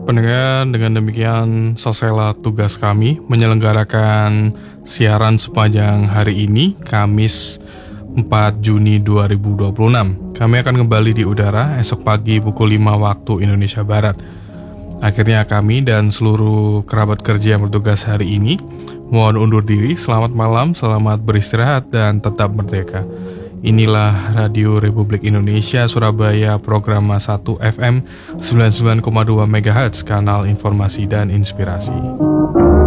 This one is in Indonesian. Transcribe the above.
pendengar, dengan demikian selesailah tugas kami menyelenggarakan siaran sepanjang hari ini, Kamis 4 Juni 2026. Kami akan kembali di udara esok pagi pukul 5 waktu Indonesia Barat. Akhirnya kami dan seluruh kerabat kerja yang bertugas hari ini mohon undur diri. Selamat malam, selamat beristirahat, dan tetap merdeka. Inilah Radio Republik Indonesia Surabaya, program 1 FM 99,2 MHz, kanal informasi dan inspirasi.